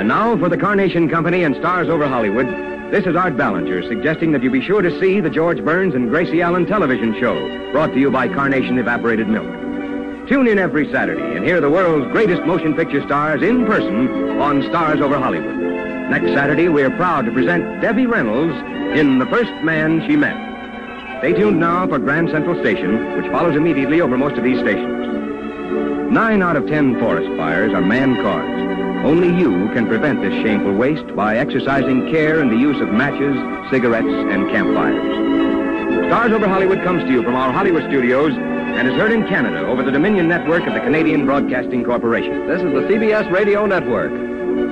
And now for the Carnation Company and Stars Over Hollywood, this is Art Ballinger suggesting that you be sure to see the George Burns and Gracie Allen television show, brought to you by Carnation Evaporated Milk. Tune in every Saturday and hear the world's greatest motion picture stars in person on Stars Over Hollywood. Next Saturday, we are proud to present Debbie Reynolds in The First Man She Met. Stay tuned now for Grand Central Station, which follows immediately over most of these stations. 9 out of 10 forest fires are man-caused. Only you can prevent this shameful waste by exercising care in the use of matches, cigarettes, and campfires. Stars Over Hollywood comes to you from our Hollywood studios and is heard in Canada over the Dominion Network of the Canadian Broadcasting Corporation. This is the CBS Radio Network.